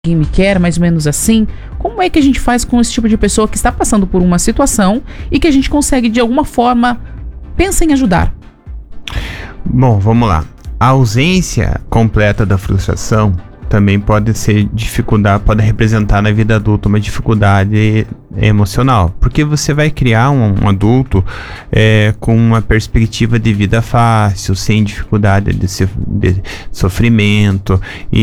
Ninguém me quer, mais ou menos assim. Como é que a gente faz com esse tipo de pessoa que está passando por uma situação e que a gente consegue, de alguma forma, pensa em ajudar? Bom, vamos lá. A ausência completa da frustração também pode ser dificuldade, pode representar na vida adulta uma dificuldade emocional, porque você vai criar um adulto com uma perspectiva de vida fácil, sem dificuldade de sofrimento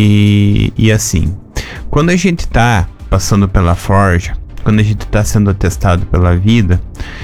e assim. Quando a gente está passando pela forja, quando a gente está sendo atestado pela vida,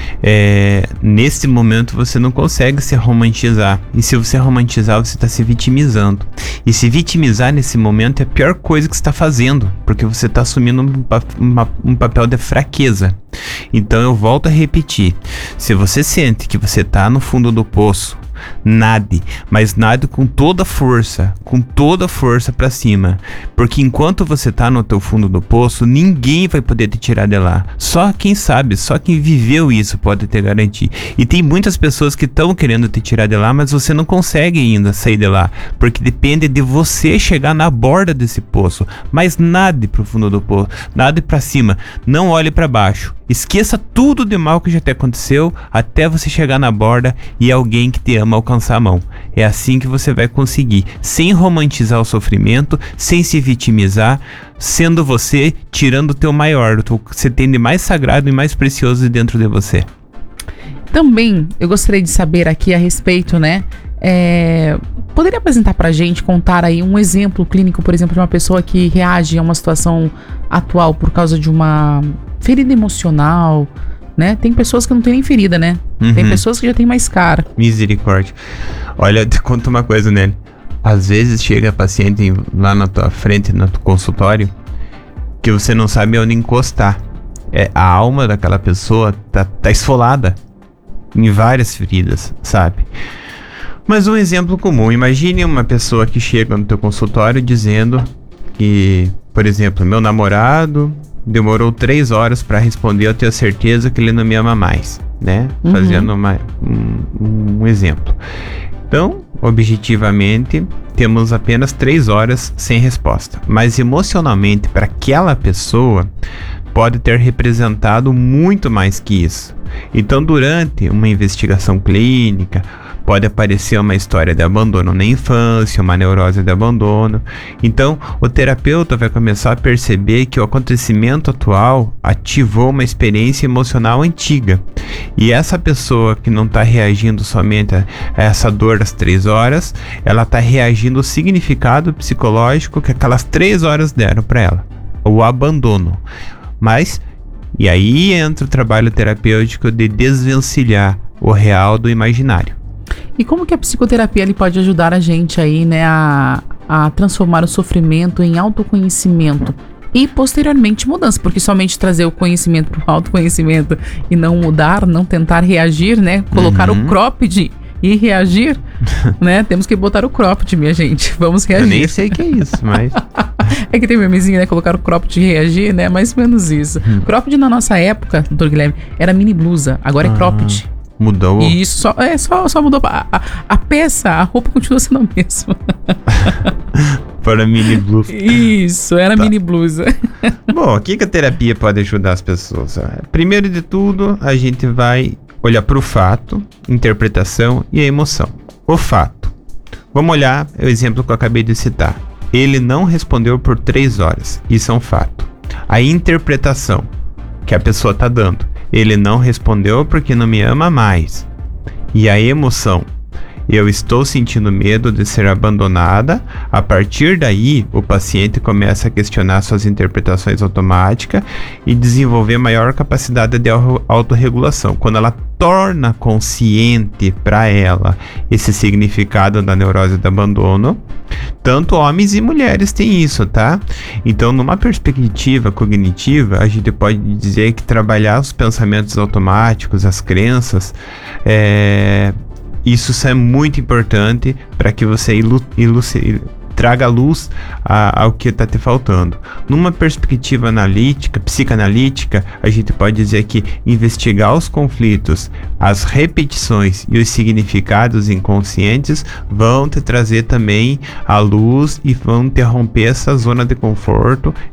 nesse momento você não consegue se romantizar. E se você romantizar, você está se vitimizando. E se vitimizar nesse momento é a pior coisa que você está fazendo, porque você está assumindo um papel de fraqueza. Então eu volto a repetir: se você sente que você está no fundo do poço, nade, mas nade com toda a força para cima, porque enquanto você tá no teu fundo do poço, ninguém vai poder te tirar de lá. Só quem sabe, só quem viveu isso pode te garantir. E tem muitas pessoas que estão querendo te tirar de lá, mas você não consegue ainda sair de lá, porque depende de você chegar na borda desse poço. Mas nade pro fundo do poço, nade para cima, não olhe para baixo. Esqueça tudo de mal que já te aconteceu até você chegar na borda e alguém que te ama alcançar a mão. É assim que você vai conseguir, sem romantizar o sofrimento, sem se vitimizar, sendo você, tirando o teu maior, o que você tem de mais sagrado e mais precioso dentro de você. Também eu gostaria de saber aqui a respeito, né? Poderia apresentar pra gente, contar aí um exemplo clínico, por exemplo, de uma pessoa que reage a uma situação atual por causa de uma ferida emocional, né? Tem pessoas que não tem nem ferida, né? Tem pessoas que já tem mais cara. Misericórdia. Olha, eu te conto uma coisa, né? Às vezes chega paciente lá na tua frente, no teu consultório, que você não sabe onde encostar. A alma daquela pessoa tá esfolada em várias feridas, sabe? Mas um exemplo comum: imagine uma pessoa que chega no teu consultório dizendo que, por exemplo, meu namorado demorou 3 horas para responder, eu tenho certeza que ele não me ama mais, né? Fazendo um exemplo. Então, objetivamente, temos apenas 3 horas sem resposta. Mas emocionalmente, para aquela pessoa, pode ter representado muito mais que isso. Então, durante uma investigação clínica, pode aparecer uma história de abandono na infância, uma neurose de abandono. Então, o terapeuta vai começar a perceber que o acontecimento atual ativou uma experiência emocional antiga. E essa pessoa que não está reagindo somente a essa dor das 3 horas, ela está reagindo ao significado psicológico que aquelas 3 horas deram para ela, o abandono. Mas, e aí entra o trabalho terapêutico de desvencilhar o real do imaginário. E como que a psicoterapia ele pode ajudar a gente aí, né, a transformar o sofrimento em autoconhecimento e posteriormente mudança? Porque somente trazer o conhecimento para o autoconhecimento e não mudar, não tentar reagir, né, colocar o cropped e reagir, né, temos que botar o cropped, minha gente, vamos reagir. Eu nem sei o que é isso, mas... É que tem memezinho, né, colocar o cropped e reagir, né, mais ou menos isso. Cropped na nossa época, doutor Guilherme, era mini blusa, agora é cropped. Mudou. E isso só mudou. A peça, a roupa continua sendo a mesma. Para mini blusa. Isso, era mini blusa. Bom, o que a terapia pode ajudar as pessoas? Primeiro de tudo, a gente vai olhar para o fato, interpretação e a emoção. O fato. Vamos olhar o exemplo que eu acabei de citar. Ele não respondeu por 3 horas. Isso é um fato. A interpretação que a pessoa está dando: ele não respondeu porque não me ama mais. E a emoção: eu estou sentindo medo de ser abandonada. A partir daí, o paciente começa a questionar suas interpretações automáticas e desenvolver maior capacidade de autorregulação. Quando ela torna consciente para ela esse significado da neurose do abandono, tanto homens e mulheres têm isso, tá? Então, numa perspectiva cognitiva, a gente pode dizer que trabalhar os pensamentos automáticos, as crenças, isso é muito importante para que você traga luz ao que está te faltando. Numa perspectiva analítica, psicanalítica, a gente pode dizer que investigar os conflitos, as repetições e os significados inconscientes vão te trazer também a luz e vão interromper essa zona de conforto